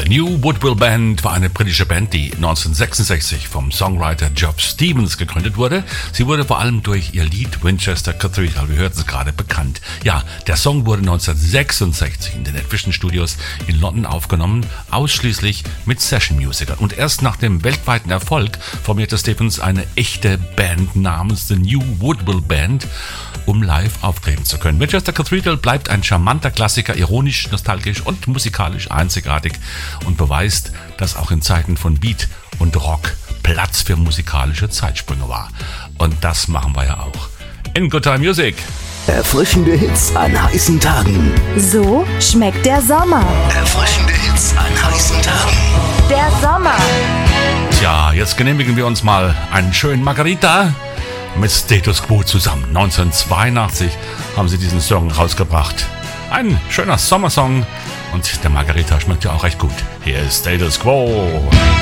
New Woodville Band war eine britische Band, die 1966 vom Songwriter Geoff Stevens gegründet wurde. Sie wurde vor allem durch ihr Lied Winchester Cathedral, wir hörten es gerade, bekannt. Ja, der Song wurde 1966 in den Vision Studios in London aufgenommen, ausschließlich mit Session-Musikern. Und erst nach dem weltweiten Erfolg formierte Stevens eine echte Band namens The New Woodville Band, um live auftreten zu können. Winchester Cathedral bleibt ein charmanter Klassiker, ironisch, nostalgisch und musikalisch einzigartig und beweist, dass auch in Zeiten von Beat und Rock Platz für musikalische Zeitsprünge war. Und das machen wir ja auch in Good Time Music. Erfrischende Hits an heißen Tagen. So schmeckt der Sommer. Erfrischende Hits an heißen Tagen. Der Sommer. Tja, jetzt genehmigen wir uns mal einen schönen Margarita mit Status Quo zusammen. 1982 haben sie diesen Song rausgebracht. Ein schöner Sommersong und der Margarita schmeckt ja auch recht gut. Hier ist Status Quo.